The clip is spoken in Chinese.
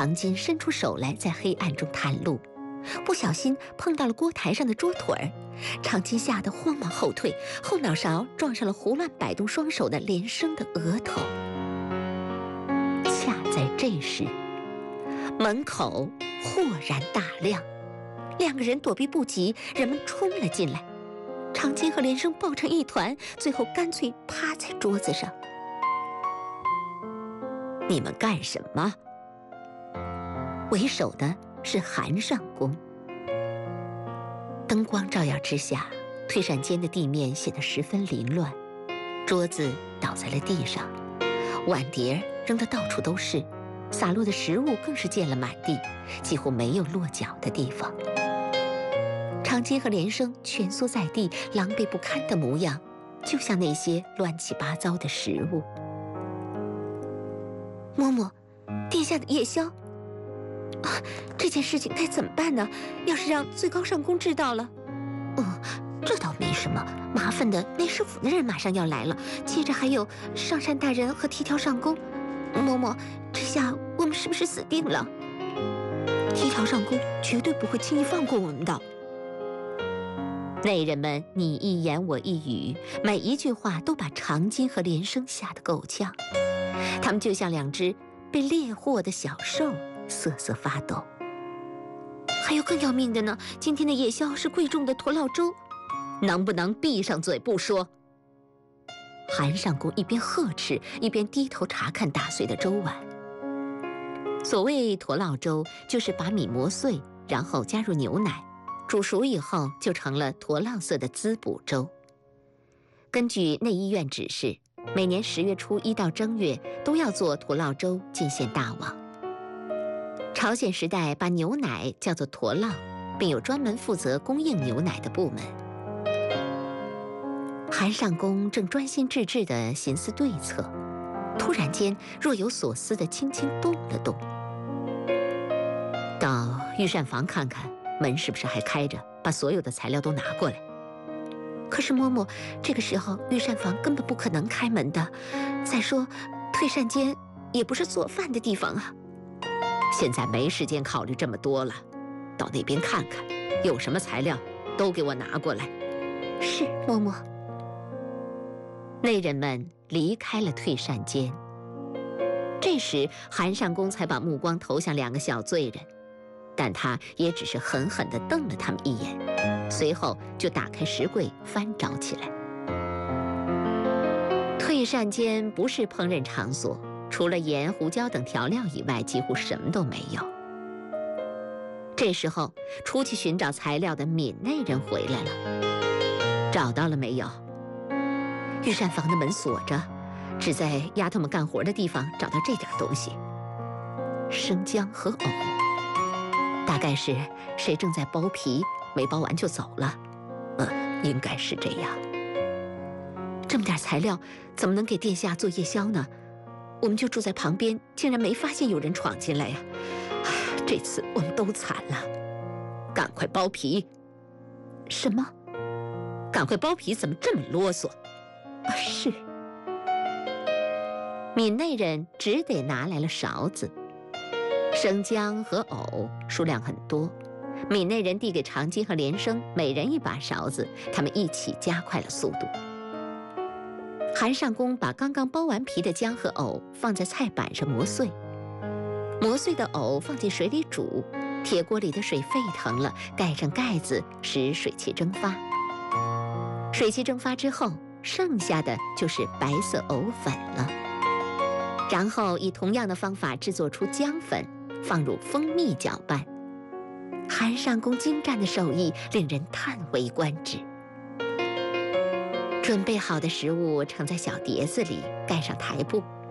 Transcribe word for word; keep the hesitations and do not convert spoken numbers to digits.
长金伸出手来，在黑暗中探路，不小心碰到了锅台上的桌腿儿，长金吓得慌忙后退，后脑勺撞上了胡乱摆动双手的连生的额头。恰在这时，门口豁然大亮，两个人躲避不及，人们冲了进来。长金和连生抱成一团，最后干脆趴在桌子上。你们干什么？为首的是韩上公。灯光照耀之下，退扇间的地面显得十分凌乱，桌子倒在了地上，碗碟扔得到处都是，洒落的食物更是溅了满地，几乎没有落脚的地方。长金和连生蜷缩在地，狼狈不堪的模样，就像那些乱七八糟的食物。嬷嬷，殿下的夜宵啊，这件事情该怎么办呢？要是让最高上宫知道了……哦，这倒没什么，麻烦的内侍府的人马上要来了，接着还有上善大人和提条上宫。嬷嬷，这下我们是不是死定了？提条上宫绝对不会轻易放过我们的。内人们你一言我一语，每一句话都把长金和连生吓得够呛，他们就像两只被猎获的小兽，瑟瑟发抖。还有更要命的呢，今天的夜宵是贵重的驼烙粥，能不能闭上嘴不说？韩上公一边呵斥，一边低头查看打碎的粥碗。所谓驼烙粥，就是把米磨碎，然后加入牛奶，煮熟以后就成了驼烙色的滋补粥。根据内医院指示，每年十月初一到正月都要做驼烙粥进献大王。朝鲜时代把牛奶叫做驼烙，并有专门负责供应牛奶的部门。韩上公正专心致志地寻思对策，突然间若有所思地轻轻动了动。到御膳房看看，门是不是还开着，把所有的材料都拿过来。可是嬷嬷，这个时候御膳房根本不可能开门的。再说，退膳间也不是做饭的地方啊。现在没时间考虑这么多了，到那边看看，有什么材料都给我拿过来。是，嬷嬷。内人们离开了退膳间。这时，韩上公才把目光投向两个小罪人，但他也只是狠狠地瞪了他们一眼，随后就打开食柜翻找起来。退膳间不是烹饪场所，除了盐、胡椒等调料以外，几乎什么都没有。这时候，出去寻找材料的闽内人回来了。找到了没有？御膳房的门锁着，只在丫头们干活的地方找到这点东西：生姜和藕。大概是谁正在剥皮，没剥完就走了。呃，应该是这样。这么点材料，怎么能给殿下做夜宵呢？我们就住在旁边，竟然没发现有人闯进来呀！这次我们都惨了。赶快剥皮！什么？赶快剥皮！怎么这么啰嗦？啊，是。闽内人只得拿来了勺子。生姜和藕数量很多，闽内人递给长金和连生每人一把勺子，他们一起加快了速度。韩上公把刚刚剥完皮的姜和藕放在菜板上磨碎，磨碎的藕放进水里煮，铁锅里的水沸腾了，盖上盖子，使水汽蒸发。水汽蒸发之后，剩下的就是白色藕粉了。然后以同样的方法制作出姜粉，放入蜂蜜搅拌。韩上公精湛的手艺令人叹为观止。准备好的食物盛在小碟子里，盖上台布，